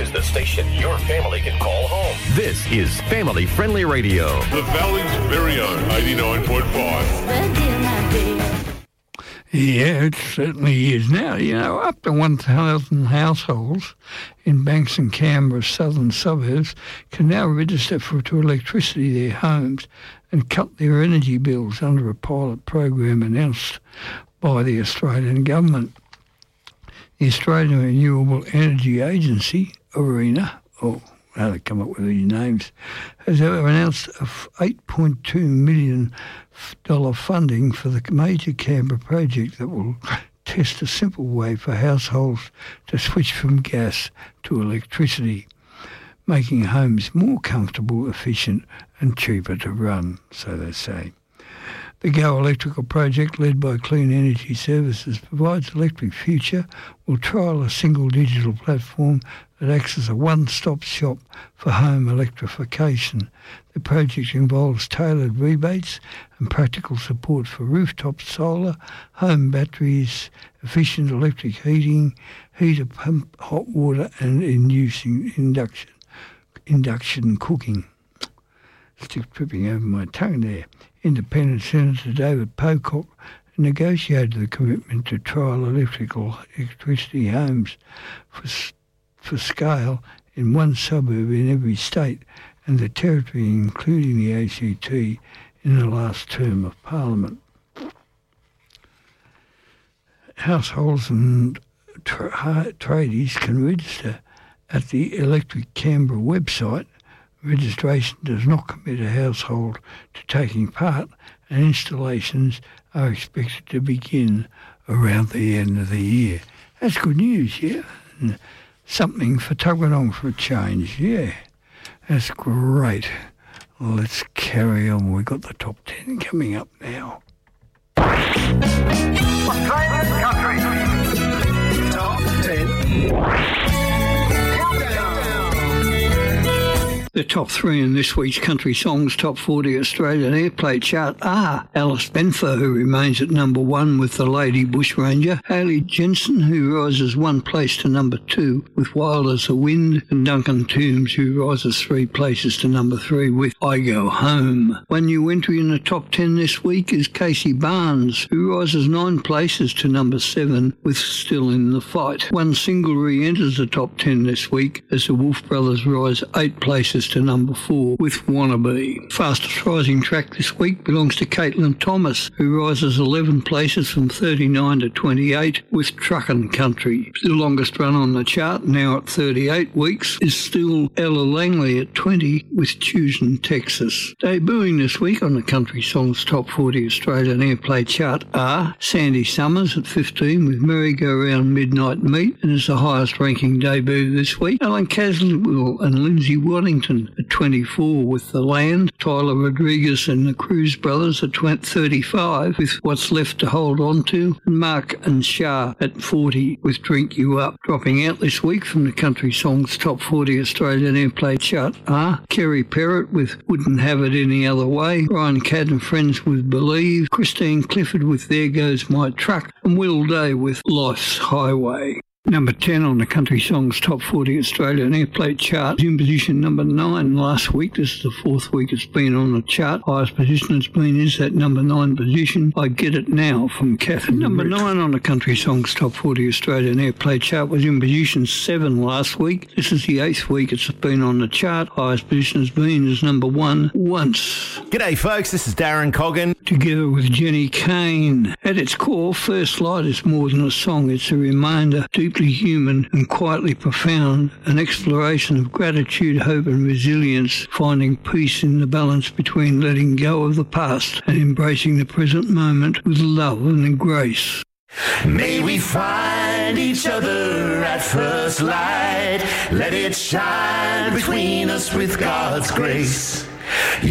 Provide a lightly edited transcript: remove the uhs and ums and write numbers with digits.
is the station your family can call home. This is Family Friendly Radio. The Valley's very own 89.5. Yeah, it certainly is. Now, up to 1,000 households in Banks and Canberra southern suburbs can now register to electricity their homes and cut their energy bills under a pilot program announced by the Australian government. The Australian Renewable Energy Agency, ARENA, or how they come up with these names, has announced a $8.2 million funding for the major Canberra project that will test a simple way for households to switch from gas to electricity, making homes more comfortable, efficient and cheaper to run, so they say. The Go Electrical project, led by Clean Energy Services, provides Electric Future, will trial a single digital platform that acts as a one-stop shop for home electrification. The project involves tailored rebates and practical support for rooftop solar, home batteries, efficient electric heating, heater pump, hot water and induction cooking. Still tripping over my tongue there. Independent Senator David Pocock negotiated the commitment to trial electricity homes for scale in one suburb in every state and the territory, including the ACT, in the last term of Parliament. Households and tradies can register at the Electric Canberra website. Registration does not commit a household to taking part, and installations are expected to begin around the end of the year. That's good news, yeah? And something for Tuggeranong for a change, yeah. That's great. Let's carry on. We've got the top 10 coming up now. Australian country. Top 10. The top 3 in this week's Country Songs Top 40 Australian Airplay chart are Alice Benfer, who remains at number 1 with The Lady Bushranger, Hayley Jensen, who rises 1 place to number 2 with Wild as the Wind, and Duncan Toombs, who rises 3 places to number 3 with I Go Home. One new entry in the top 10 this week is Casey Barnes, who rises 9 places to number 7 with Still in the Fight. One single re-enters the top 10 this week as the Wolf Brothers rise 8 places to number 4 with Wannabe. Fastest rising track this week belongs to Caitlin Thomas, who rises 11 places from 39 to 28 with Truckin' Country. The longest run on the chart, now at 38 weeks, is still Ella Langley at 20 with Choosing Texas. Debuting this week on the Country Songs Top 40 Australian Airplay chart are Sandy Summers at 15 with Merry Go Round Midnight Meat, and is the highest ranking debut this week. Alan Caswell and Lindsay Waddington at 24 with The Land, Tyler Rodriguez and the Cruz Brothers at 35 with What's Left to Hold On To, and Mark and Shah at 40 with Drink You Up. Dropping out this week from the Country Songs Top 40 Australian Airplay chart are Kerry Perrott with Wouldn't Have It Any Other Way, Ryan Cadd and Friends with Believe, Christine Clifford with There Goes My Truck, and Will Day with Life's Highway. Number 10 on the Country Songs Top 40 Australian Airplay chart is in position number 9 last week. This is the 4th week it's been on the chart. Highest position it's been is that number 9 position. I Get It Now from Catherine. Number 9 on the Country Songs Top 40 Australian Airplay chart was in position 7 last week. This is the 8th week it's been on the chart. Highest position has been is number 1 once. G'day folks, this is Darren Coggan. Together with Jenny Kane. At its core, First Light is more than a song. It's a reminder, deeply human and quietly profound, an exploration of gratitude, hope and resilience, finding peace in the balance between letting go of the past and embracing the present moment with love and grace. May we find each other at first light. Let it shine between us with God's grace.